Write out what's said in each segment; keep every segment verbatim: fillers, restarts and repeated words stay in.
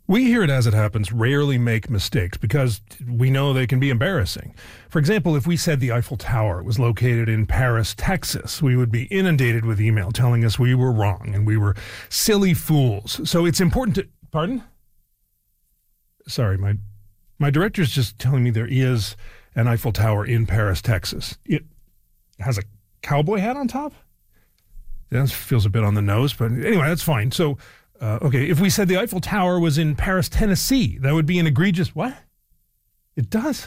We here at As It Happens rarely make mistakes because we know they can be embarrassing. For example, if we said the Eiffel Tower was located in Paris, Texas, we would be inundated with email telling us we were wrong and we were silly fools. So it's important to... Pardon? Sorry, my my director's just telling me there is an Eiffel Tower in Paris, Texas. It has a cowboy hat on top? That feels a bit on the nose, but anyway, that's fine. So... Uh, okay, if we said the Eiffel Tower was in Paris, Tennessee, that would be an egregious... What? It does?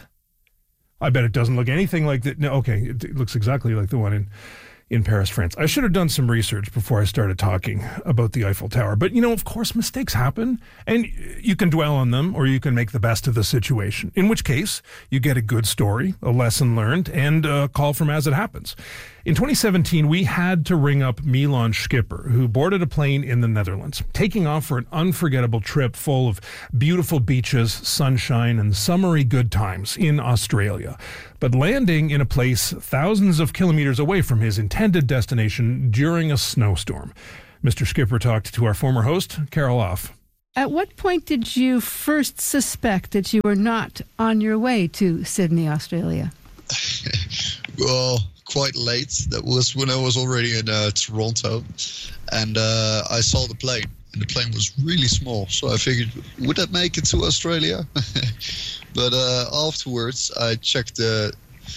I bet it doesn't look anything like that. No, okay, it, it looks exactly like the one in, in Paris, France. I should have done some research before I started talking about the Eiffel Tower. But, you know, of course, mistakes happen, and you can dwell on them, or you can make the best of the situation, in which case you get a good story, a lesson learned, and a call from As It Happens. In twenty seventeen, we had to ring up Milan Schipper, who boarded a plane in the Netherlands, taking off for an unforgettable trip full of beautiful beaches, sunshine, and summery good times in Australia, but landing in a place thousands of kilometers away from his intended destination during a snowstorm. Mister Schipper talked to our former host, Carol Off. At what point did you first suspect that you were not on your way to Sydney, Australia? Well... quite late. That was when I was already in uh, Toronto, and uh, I saw the plane, and the plane was really small. So I figured, would that make it to Australia? But uh, afterwards, I checked the,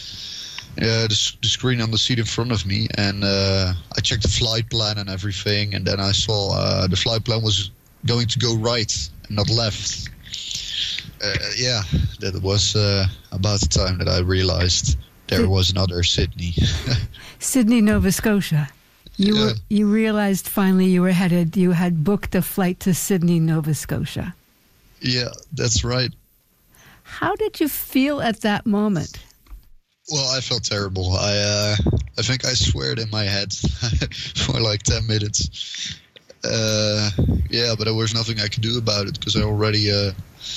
uh, the the screen on the seat in front of me, and uh, I checked the flight plan and everything, and then I saw uh, the flight plan was going to go right and not left. Uh, yeah, that was uh, about the time that I realized there was another Sydney. Sydney, Nova Scotia. You yeah. were you realized finally you were headed, you had booked a flight to Sydney, Nova Scotia. Yeah, that's right. How did you feel at that moment? Well, I felt terrible. I uh, I think I swore in my head for like ten minutes. Uh, yeah, but there was nothing I could do about it because I already uh,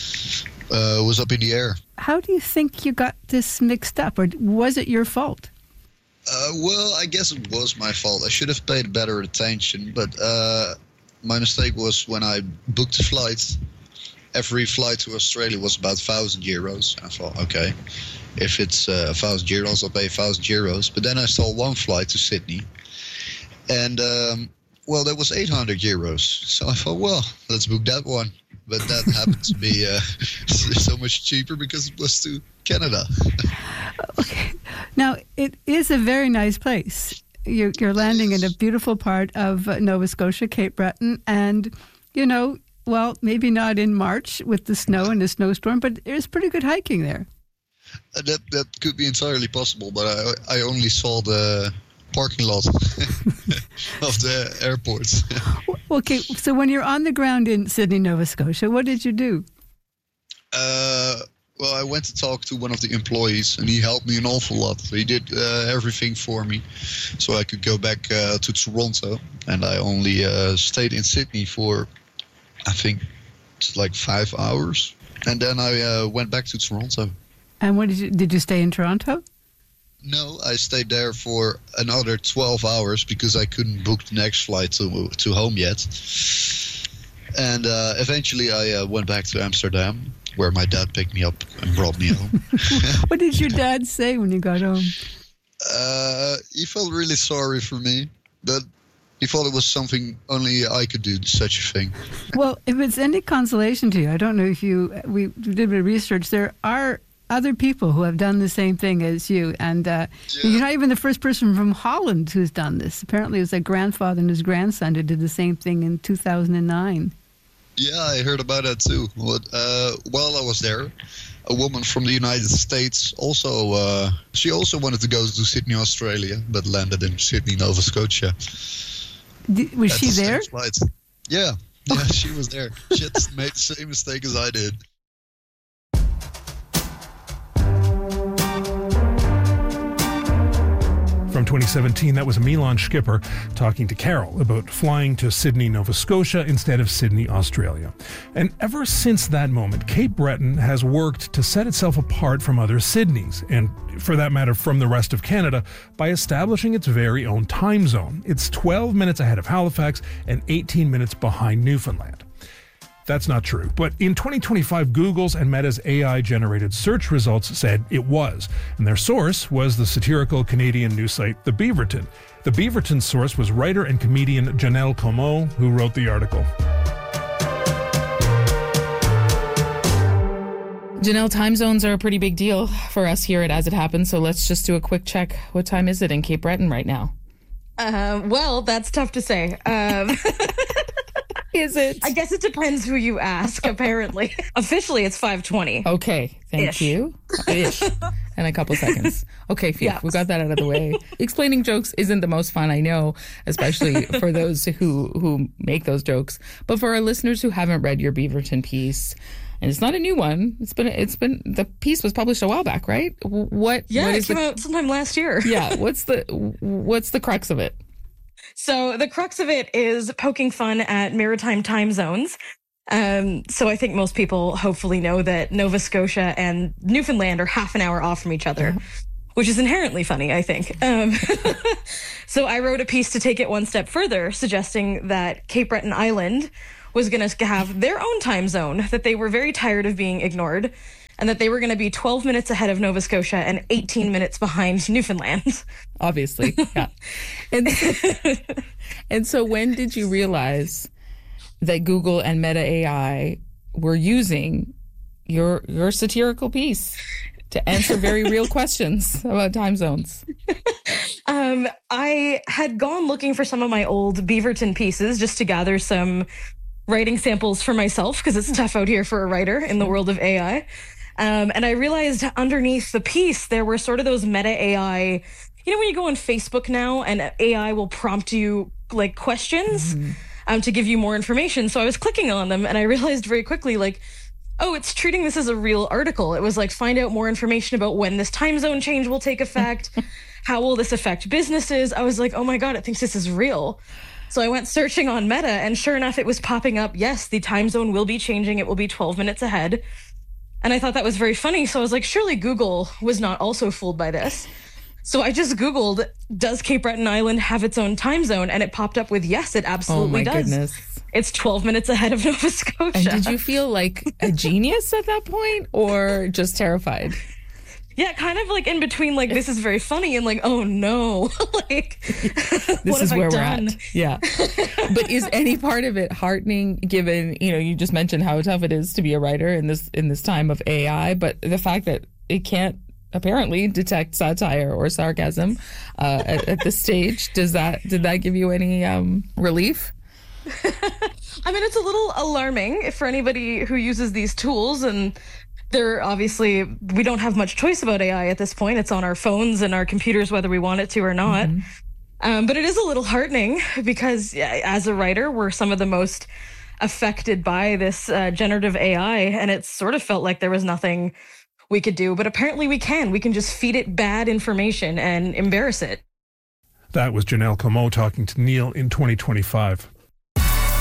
uh, was up in the air. How do you think you got this mixed up, or was it your fault? Uh, well, I guess it was my fault. I should have paid better attention, but uh, my mistake was when I booked the flight. Every flight to Australia was about one thousand euros. I thought, okay, if it's uh, one thousand euros, I'll pay one thousand euros. But then I saw one flight to Sydney, and, um, well, that was eight hundred euros. So I thought, well, let's book that one. But that happened to be uh, so much cheaper because it was to Canada. Okay. Now, it is a very nice place. You're, you're landing in a beautiful part of uh, Nova Scotia, Cape Breton, and, you know, well, maybe not in March with the snow and the snowstorm, but there's pretty good hiking there. Uh, that that could be entirely possible, but I I only saw the parking lot of the airport. Okay, so when you're on the ground in Sydney, Nova Scotia, what did you do? Uh, well, I went to talk to one of the employees, and he helped me an awful lot. He did uh, everything for me, so I could go back uh, to Toronto, and I only uh, stayed in Sydney for, I think, like five hours, and then I uh, went back to Toronto. And what did you did you stay in Toronto? No, I stayed there for another twelve hours because I couldn't book the next flight to to home yet. And uh, eventually I uh, went back to Amsterdam, where my dad picked me up and brought me home. What did your dad say when you got home? Uh, he felt really sorry for me, but he thought it was something only I could do, such a thing. Well, if it's any consolation to you, I don't know if you, we did a bit of research, there are other people who have done the same thing as you, and uh, yeah. You're not even the first person from Holland who's done this. Apparently it was a grandfather and his grandson who did the same thing in two thousand nine. Yeah, I heard about that too. But, uh, while I was there, a woman from the United States also, uh, she also wanted to go to Sydney, Australia, but landed in Sydney, Nova Scotia. Did, was At she the there? Flight. Yeah, yeah, she was there. She had made the same mistake as I did. From twenty seventeen, that was Milan Schipper talking to Carol about flying to Sydney, Nova Scotia instead of Sydney, Australia. And ever since that moment, Cape Breton has worked to set itself apart from other Sydneys, and for that matter from the rest of Canada, by establishing its very own time zone. It's twelve minutes ahead of Halifax and eighteen minutes behind Newfoundland. that's not true. But in twenty twenty-five, Google's and Meta's A I-generated search results said it was. And their source was the satirical Canadian news site The Beaverton. The Beaverton source was writer and comedian Janelle Comeau, who wrote the article. Janelle, time zones are a pretty big deal for us here at As It Happens, so let's just do a quick check. What time is it in Cape Breton right now? Uh, well, that's tough to say. Um, is it? I guess it depends who you ask, apparently. Officially, it's five twenty. Okay, thank Ish. you. Ish. And a couple seconds. Okay, phew, Yeah. we got that out of the way. Explaining jokes isn't the most fun, I know, especially for those who, who make those jokes. But for our listeners who haven't read your Beaverton piece, and it's not a new one. It's been, it's been, the piece was published a while back, right? What? Yeah, what it is came the, out sometime last year. yeah. What's the, what's the crux of it? So the crux of it is poking fun at maritime time zones. Um, so I think most people hopefully know that Nova Scotia and Newfoundland are half an hour off from each other, which is inherently funny, I think. Um, so I wrote a piece to take it one step further, suggesting that Cape Breton Island was going to have their own time zone, that they were very tired of being ignored, and that they were going to be twelve minutes ahead of Nova Scotia and eighteen minutes behind Newfoundland. Obviously, yeah. And, and so when did you realize that Google and Meta A I were using your your satirical piece to answer very real questions about time zones? Um, I had gone looking for some of my old Beaverton pieces just to gather some writing samples for myself, because it's tough out here for a writer in the world of A I. Um, and I realized underneath the piece, there were sort of those meta A I, you know, when you go on Facebook now and A I will prompt you like questions mm-hmm. um, to give you more information. So I was clicking on them and I realized very quickly, like, oh, it's treating this as a real article. It was like, find out more information about when this time zone change will take effect. How will this affect businesses? I was like, oh my God, it thinks this is real. So I went searching on Meta, and sure enough, it was popping up. Yes, the time zone will be changing. It will be twelve minutes ahead. And I thought that was very funny. So I was like, surely Google was not also fooled by this. So I just Googled, does Cape Breton Island have its own time zone? And it popped up with, yes, it absolutely oh my does. Goodness. It's twelve minutes ahead of Nova Scotia. And did you feel like a genius at that point, or just terrified? Yeah, kind of like in between, like, this is very funny and like, oh no, like, this what is have where I we're done? at. Yeah. But is any part of it heartening, given, you know, you just mentioned how tough it is to be a writer in this, in this time of A I, but the fact that it can't apparently detect satire or sarcasm uh, at, at this stage, does that, did that give you any um, relief? I mean, it's a little alarming for anybody who uses these tools, and There obviously, we don't have much choice about A I at this point. It's on our phones and our computers, whether we want it to or not. Mm-hmm. Um, but it is a little heartening because as a writer, we're some of the most affected by this uh, generative A I. And it sort of felt like there was nothing we could do. But apparently we can. We can just feed it bad information and embarrass it. That was Janelle Comeau talking to Neil in twenty twenty-five.